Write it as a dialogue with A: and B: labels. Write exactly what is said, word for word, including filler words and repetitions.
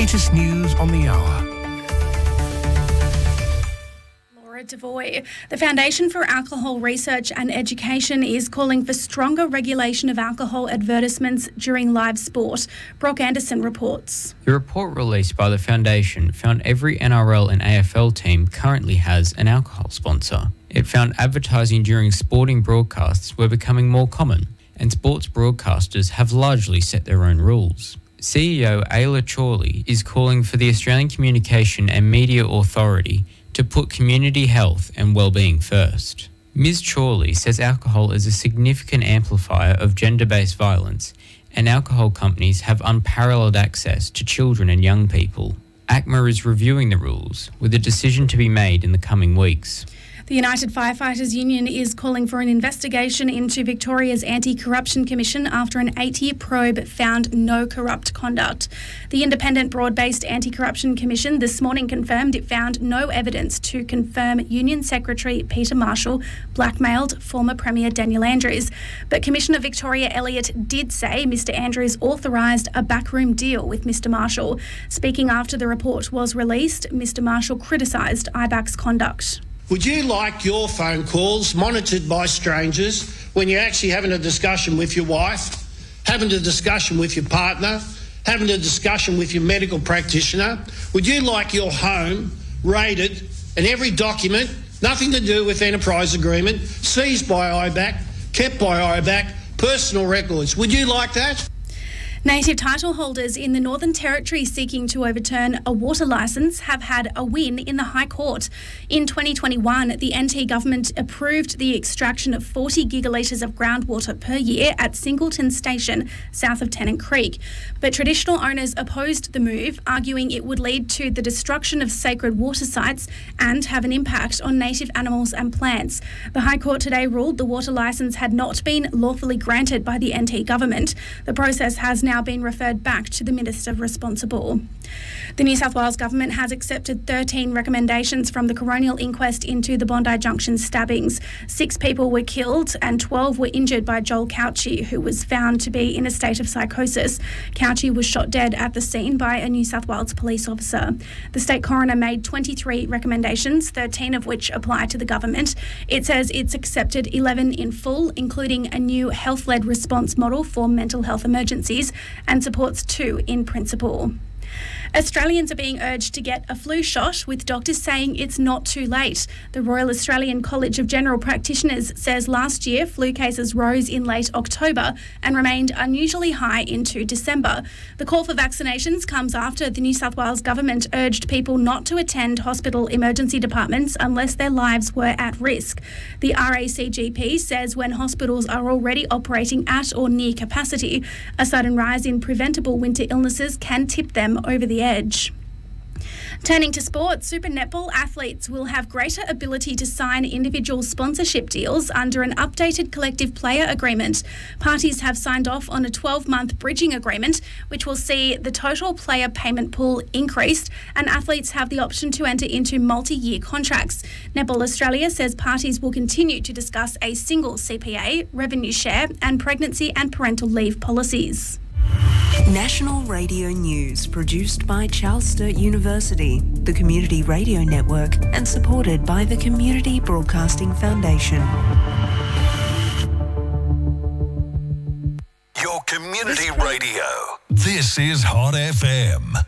A: latest news on the hour.
B: Devoy. The Foundation for Alcohol Research and Education is calling for stronger regulation of alcohol advertisements during live sport. Brock Anderson reports.
C: The report released by the Foundation found every N R L and A F L team currently has an alcohol sponsor. It found advertising during sporting broadcasts were becoming more common, and sports broadcasters have largely set their own rules. C E O Ayla Chorley is calling for the Australian Communication and Media Authority to put community health and well-being first. Miz Chorley says alcohol is a significant amplifier of gender-based violence, and alcohol companies have unparalleled access to children and young people. A C M A is reviewing the rules, with a decision to be made in the coming weeks.
B: The United Firefighters Union is calling for an investigation into Victoria's Anti-Corruption Commission after an eight-year probe found no corrupt conduct. The independent broad-based Anti-Corruption Commission this morning confirmed it found no evidence to confirm Union Secretary Peter Marshall blackmailed former Premier Daniel Andrews. But Commissioner Victoria Elliott did say Mr Andrews authorised a backroom deal with Mr Marshall. Speaking after the report was released, Mr Marshall criticised I B A C's conduct.
D: Would you like your phone calls monitored by strangers when you're actually having a discussion with your wife, having a discussion with your partner, having a discussion with your medical practitioner? Would you like your home raided and every document, nothing to do with enterprise agreement, seized by I B A C, kept by I B A C, personal records? Would you like that?
B: Native title holders in the Northern Territory seeking to overturn a water licence have had a win in the High Court. In twenty twenty-one, the N T government approved the extraction of forty gigalitres of groundwater per year at Singleton Station, south of Tennant Creek. But traditional owners opposed the move, arguing it would lead to the destruction of sacred water sites and have an impact on native animals and plants. The High Court today ruled the water licence had not been lawfully granted by the N T government. The process has now been referred back to the Minister responsible. The New South Wales Government has accepted thirteen recommendations from the coronial inquest into the Bondi Junction stabbings. Six people were killed and twelve were injured by Joel Couchy, who was found to be in a state of psychosis. Couchy was shot dead at the scene by a New South Wales police officer. The State Coroner made twenty-three recommendations, thirteen of which apply to the government. It says it's accepted eleven in full, including a new health-led response model for mental health emergencies, and supports two in principle. Australians are being urged to get a flu shot, with doctors saying it's not too late. The Royal Australian College of General Practitioners says last year flu cases rose in late October and remained unusually high into December. The call for vaccinations comes after the New South Wales Government urged people not to attend hospital emergency departments unless their lives were at risk. The R A C G P says when hospitals are already operating at or near capacity, a sudden rise in preventable winter illnesses can tip them over the edge. Turning to sport, Super Netball athletes will have greater ability to sign individual sponsorship deals under an updated collective player agreement. Parties have signed off on a twelve-month bridging agreement, which will see the total player payment pool increased, and athletes have the option to enter into multi-year contracts. Netball Australia says parties will continue to discuss a single C P A, revenue share, and pregnancy and parental leave policies.
E: National Radio News, produced by Charles Sturt University, the Community Radio Network, and supported by the Community Broadcasting Foundation.
A: Your community radio. This is Hot F M.